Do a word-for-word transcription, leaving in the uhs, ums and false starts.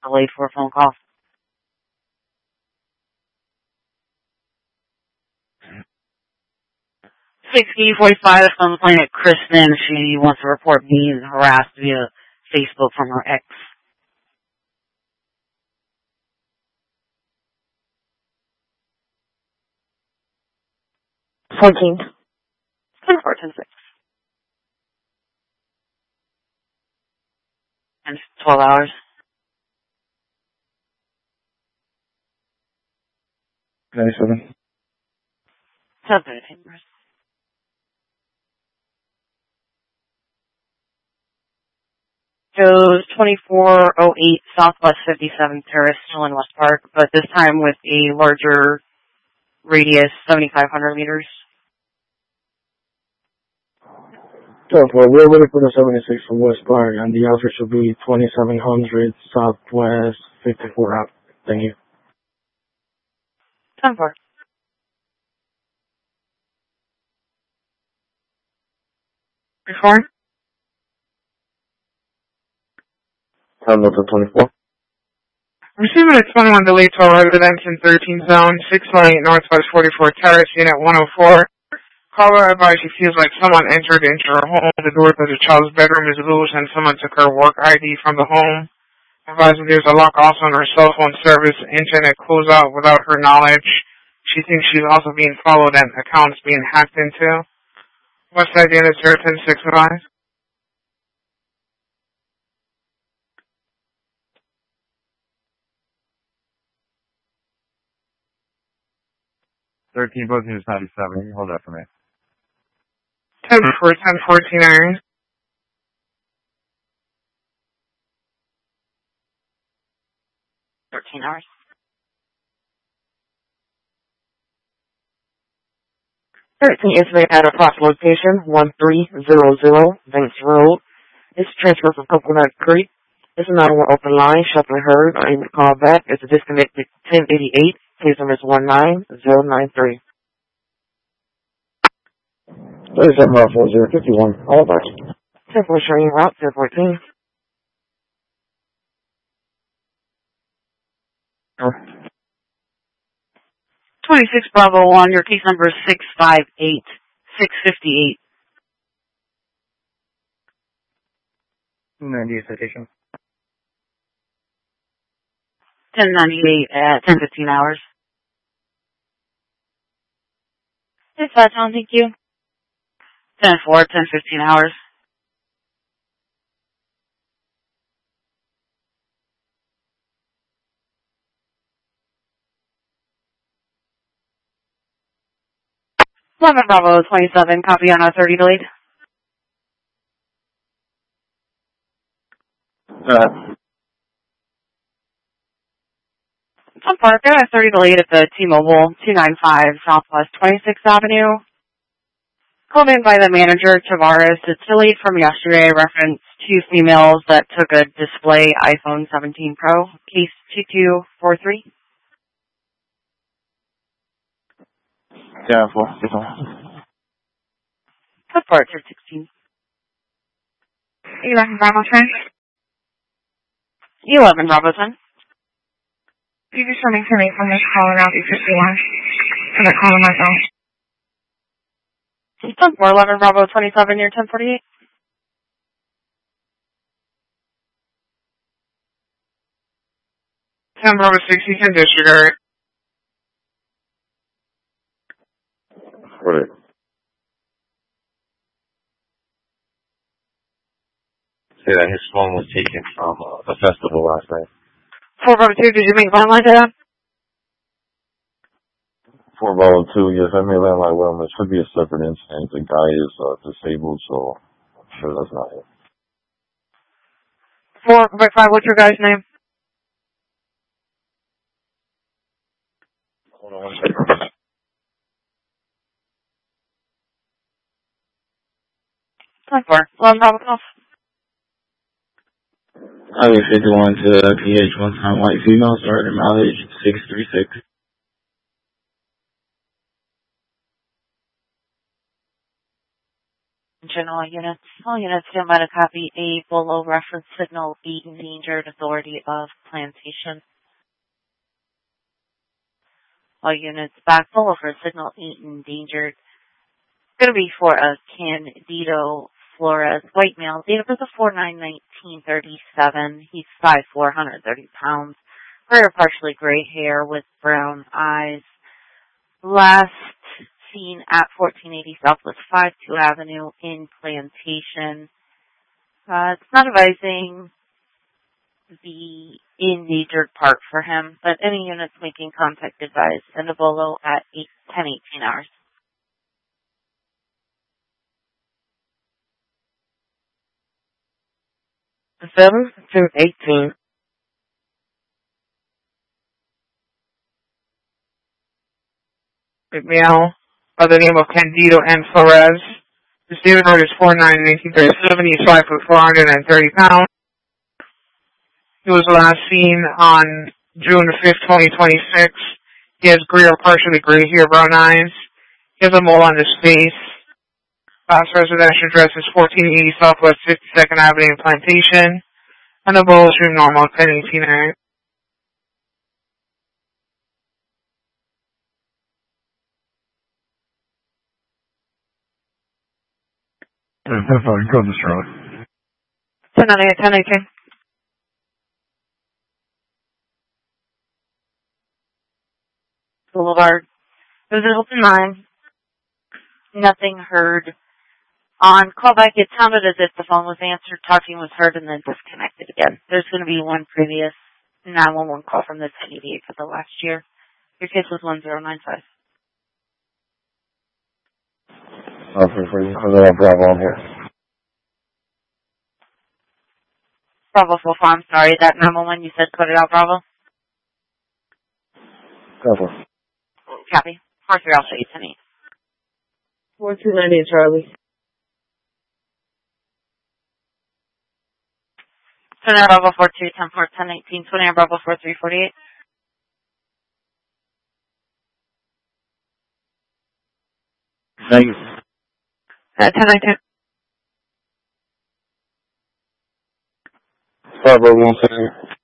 delayed for a phone call. sixty forty-five from the planet Kristen. She wants to report being harassed via Facebook from her ex. fourteen. ten four, ten six. And twelve hours. ninety-seven. Seven. Shows twenty-four oh eight Southwest fifty-seventh Terrace, still in West Park, but this time with a larger radius, seventy-five hundred meters. So, we're ready for the seventy-six from West Park, and the offer should be twenty-seven hundred Southwest fifty-four out. Thank you. ten four. Before? Hamilton twenty-four. Receiving a twenty-one delayed to a residence in thirteen zone, six one eight Northwest forty-four Terrace, Unit one oh four. Caller advised she feels like someone entered into her home. The door to the child's bedroom is loose and someone took her work I D from the home. Advised there's a lock also on her cell phone service, internet closed out without her knowledge. She thinks she's also being followed and accounts being hacked into. Westside unit zero ten six five. thirteen Brooklyn is ninety-seven. Hold that for me. ten four, ten fourteen Iron. thirteen hours. thirteen incident at approx location one three zero zero Banks Road. It's transferred from Coconut Creek. It's another one open line. Shuffling heard. I need to call back. It's a disconnected ten eighty-eight. Please number is one nine zero nine three. thirty-seven Route four zero fifty-one. All back. ten four showing route ten fourteen. Oh. twenty-six Bravo one, your case number is six five eight six five eight. ninety-eight citation. ten ninety-eight at ten fifteen hours. It's five pounds, thank you. ten four, ten fifteen hours. eleven Bravo twenty-seven, copy on a thirty delayed. Uh, Tom Parker, a thirty delayed at the T-Mobile two ninety-five Southwest twenty-sixth Avenue. Called in by the manager, Tavares. It's delayed from yesterday. Reference two females that took a display iPhone seventeen Pro. Case two two four three. yeah, four. Tom Parker, sixteen. eleven Bravo ten. eleven Bravo ten. You just sending to me from this call around eight fifty-one. For the call on my phone. ten four, eleven Bravo twenty-seven near ten forty-eight. ten Bravo six, you can disregard. Right. Say that his phone was taken from uh, the festival last night. four Bravo two, did you make landline to that? four Bravo two, yes, I made landline with him. It should be a separate incident. The guy is uh, disabled, so I'm sure that's not him. four by five, what's your guy's name? Hold on one second. ten four, eleven Bravo twelve. Highway fifty-one to P H, one-time white female, starting mileage six three six. attention all units. All units stand by to copy a Bolo reference signal eight endangered authority of plantation. All units back Bolo for signal eight endangered. It's going to be for a Candido Flores, white male, date of birth of four nine nineteen thirty-seven. He's five four, one hundred thirty pounds. Very partially gray hair with brown eyes. Last seen at fourteen eighty Southwest fifty-two Avenue in Plantation. Uh, it's not advising the endangered part for him, but any units making contact advise send a Bolo at eight, ten eighteen hours. seven to eighteen. Male by the name of Candido N. Flores. His date of birth is four nine nineteen thirty-seven. He's five foot four hundred thirty pounds. He was last seen on June fifth, twenty twenty-six. He has gray or partially gray hair, brown eyes. He has a mole on his face. Last residential address is fourteen eighty Southwest fifty-second Avenue in Plantation. And the Bolo stream normal, ten eighteen hours. That's fine. Go to Charlotte. ten ninety-eight, ten eighteen. Boulevard. It was an open line. Nothing heard. On callback, it sounded as if the phone was answered, talking was heard, and then disconnected again. There's going to be one previous nine one one call from this N E D for the last year. Your case was one zero nine five. Okay, for you. I'm going to have Bravo on here. Bravo four four, I'm sorry. That nine one one you said put it out, Bravo? Bravo. Copy. four three, I'll show you ten eight. four two nine eight Charlie. twenty-nine Bravo four two, ten four, ten eighteen, twenty-nine Bravo four three, forty-eight. Thank you. Uh, ten nineteen. Bravo, one second.